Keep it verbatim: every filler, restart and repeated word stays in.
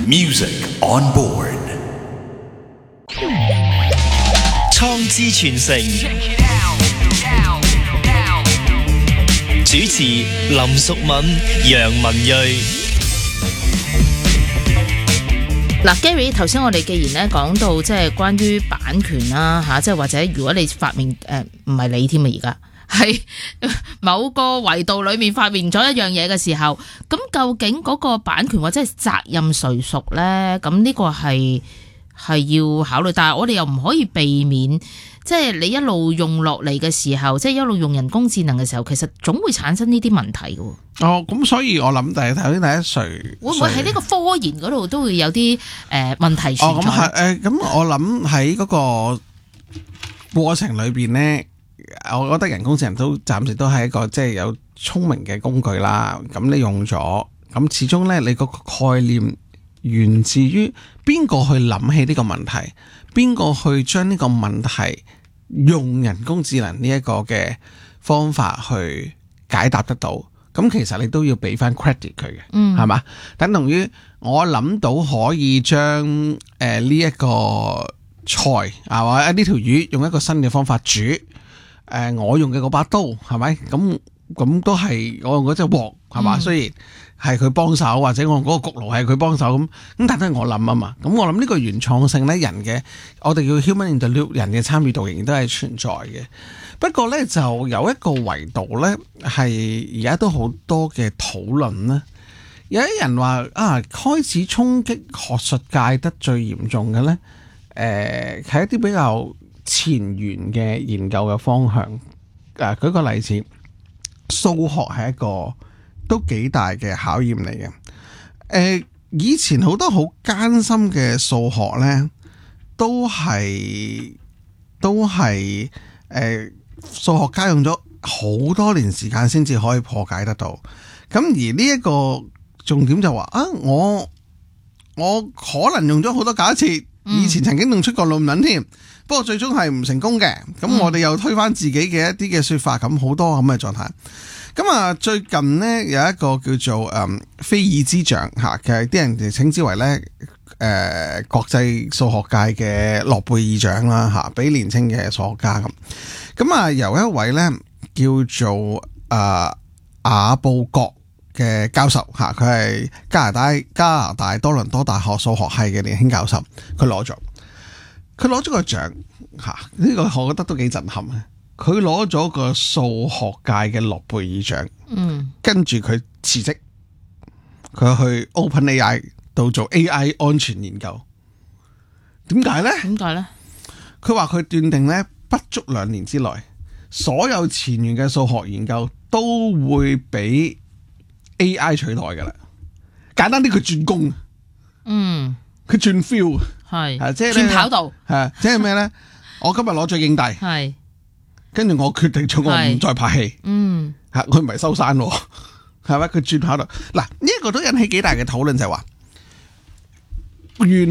Music on board。 創智傳承，主持林淑敏、楊文睿。 嗱 ，Gary， 頭先我哋既然咧講到即係關於版權啦嚇，即係或者如果你發明誒唔係你添啊，而家係某個維度裡面發明咗一樣嘢嘅時候，咁究竟嗰個版權或者係責任誰屬咧？咁呢個係係要考慮，但係我哋又唔可以避免，即係你一路用落嚟嘅時候，即係一路用人工智能嘅時候，其實總會產生呢啲問題嘅。 哦，咁所以我諗第頭先第一誰會唔會喺呢個科研嗰度都會有啲誒、呃、問題存在？ 哦，咁係誒，咁、呃、我諗喺嗰個過程裏邊咧，我覺得人工智能都暫時都係一個即係有聰明嘅工具啦。咁你用咗，咁始終咧你個概念源自於邊個去諗起呢個問題，邊個去將呢個問題用人工智能呢一個嘅方法去解答得到。咁其實你都要俾翻 credit 佢嘅，嗯，係嘛？等同於我諗到可以將誒呢一個菜啊，或者呢條魚用一個新嘅方法煮，誒、呃、我用嘅嗰把刀係咪？咁咁都係我用嗰隻鑊係嘛？嗯、雖然係佢幫手，或者我用嗰個焗爐係佢幫手咁，咁但係都係我諗啊嘛。咁我諗呢個原創性咧，人嘅我哋叫 human in the loop， 人嘅參與度仍然都係存在嘅。不過咧，就有一個維度咧，係而家都好多嘅討論咧。有啲人話啊，開始衝擊學術界得最嚴重嘅咧，誒、呃、係一啲比較前沿嘅研究嘅方向。誒、呃，舉個例子，數學係一個都幾大嘅考驗嚟嘅。誒、呃，以前好多好艱辛嘅數學咧，都係都係誒。呃數學家用咗好多年時間先至可以破解得到，咁而呢一個重點就話啊，我我可能用咗好多假設，以前曾經弄出過論文添，不過最終係唔成功嘅。咁我哋又推翻自己嘅一啲嘅說法，咁好多咁嘅狀態。咁啊，最近呢，有一個叫做誒菲爾茲獎吓，其實啲人就稱之為咧誒、呃、國際數學界嘅諾貝爾獎啦吓，俾年輕嘅數學家咁。咁啊，由一位咧叫做誒亞、呃、布國嘅教授吓，佢係加拿大加拿大多倫多大學數學系嘅年輕教授，佢攞咗佢攞咗個獎吓，呢、這個我覺得都幾震撼啊！佢攞咗個數學界嘅諾貝爾獎，嗯，跟住佢辭職，佢去 OpenAI 度做 A I 安全研究。點解咧？點解咧？佢話佢斷定咧，不足兩年之內，所有前沿嘅數學研究都會俾 A I 取代噶啦。簡單啲，佢轉工，嗯，佢轉 field， 係係即係轉跑道，係即係咩咧？我今日攞咗影帝，係跟住我決定咗我唔再拍戲，嗯，吓佢唔係收山，係咪？佢轉跑道嗱，呢一個都引起幾大嘅討論，就係話原